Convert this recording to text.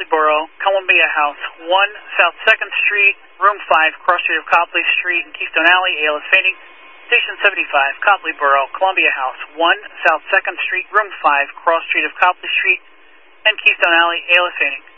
Borough, Columbia House, 1 South 2nd Street, Room 5, cross street of Copley Street and Keystone Alley, ALS fading. Station 75, Copley Borough, Columbia House, 1 South 2nd Street, Room 5, cross street of Copley Street and Keystone Alley, ALS fading.